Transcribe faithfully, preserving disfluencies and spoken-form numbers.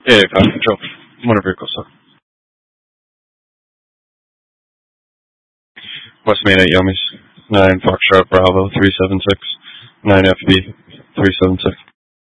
Yeah, Falcon Control. Motor vehicle, sir. West Main eight Yummies. nine Foxtrot Bravo three seven six. nine F B three seven six.